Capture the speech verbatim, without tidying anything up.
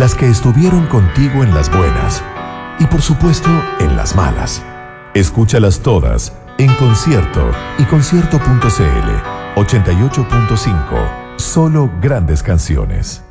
las que estuvieron contigo en las buenas y por supuesto en las malas. Escúchalas todas en concierto y concierto punto c l. ochenta y ocho punto cinco. Solo grandes canciones.